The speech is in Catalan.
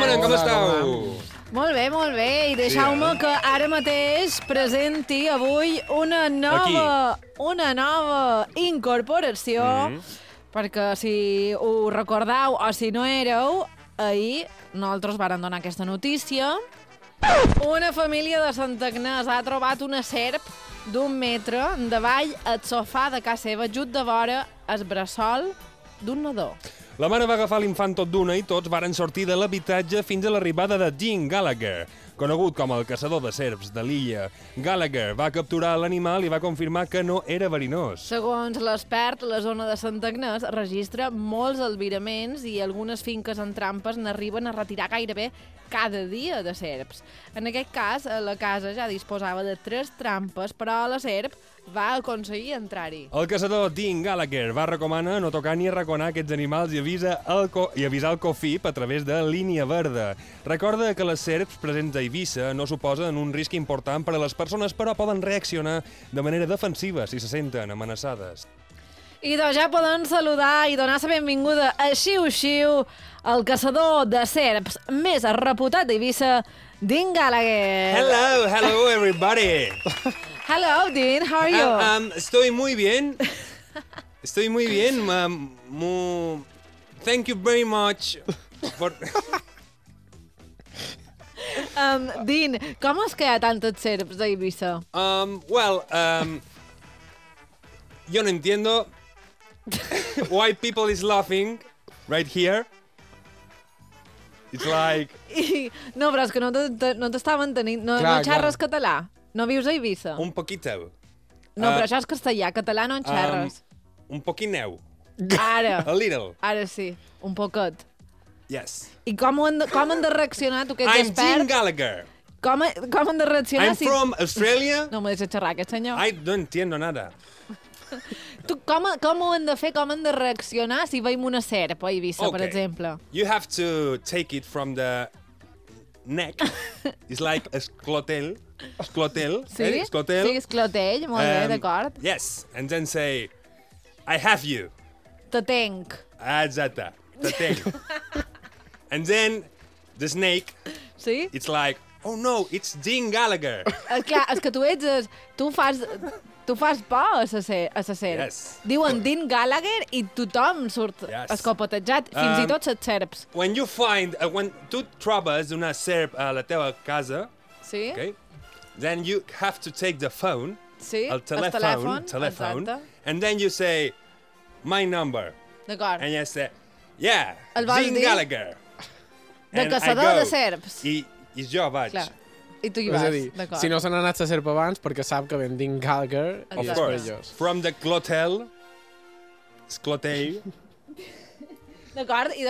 fenomen, com esteu? Molt bé. I deixeu-me que ara mateix presenti avui una nova incorporació, perquè si ho recordeu o si no éreu, ahir nosaltres vàrem donar aquesta notícia. Una família de Santa Agnès ha trobat una serp d'1 metre davall el sofà de casa seva, just de vora el bressol d'un nadó. La mare va agafar l'infant tot d'una i tots varen sortir de l'habitatge fins a l'arribada de Dean Gallagher, conegut com el caçador de serps de l'illa. Gallagher va capturar l'animal i va confirmar que no era verinós. Segons l'expert, la zona de Santa Agnès registra molts albiraments i algunes finques en trampes n'arriben a retirar gairebé cada dia de serps. En aquest cas, la casa ja disposava de 3 trampes, però la serp va aconseguir entrar-hi. El caçador Dean Gallagher va recomanar no tocar ni arraconar aquests animals i avisar el COFIP a través de línia verda. Recorda que les serps presents a Eivissa no suposen un risc important per a les persones, però poden reaccionar de manera defensiva si se senten amenaçades. I doncs ja poden saludar i donar la benvinguda a xiu-xiu al caçador de serps més reputat d'Eivissa, Dean Gallagher. Hello everybody. Hello, Dean, how are you? Estoy muy bien. Thank you very much for... Dean, com és que hi ha tantes serps a Eivissa? Yo no entiendo why people is laughing right here. It's like... No, però és que no t'estaven tenint... No xerres català? No vius a Eivissa? Un poquito. No, però això és castellà. Català no en xerres. Un poquineu. Ara. A little. Ara sí. Un poquet. Yes. I com han de reaccionar, tu que ets I'm expert? Dean Gallagher. Com han de reaccionar I'm from Australia. No me deixes xerrar, aquest senyor. I no entiendo nada. Tu, com ho han de fer, com han de reaccionar si veiem una serp a Eivissa, per exemple? You have to take it from the neck. It's like esclotel. Esclotel. Sí? Esclotel. Sí, esclotell, molt bé, d'acord. Yes, and then say, I have you. Te tenc. Exacte. Te tenc. And then the snake, Sí? it's like, oh no, it's Dean Gallagher. Clar, és que tu ets... Tu fas por a la serp. Yes. Diuen Dean Gallagher i tothom surt escopetejat, fins i tot les serps. When you find, when tu trobes una serp a la teva casa, Sí? okay, then you have to take the phone, Sí? el telèfon, exacte. and then you say, my number. D'acord. And you say, yeah, El vols Dean dir? Gallagher. De And I caçador go. de serps. I jo vaig. Clar. I tu hi És vas, a dir, d'acord. si no se n'ha anat a serp abans, perquè sap que ven Dean Gallagher i Of és course. perillós. From the clotel, esclotell. D'acord, i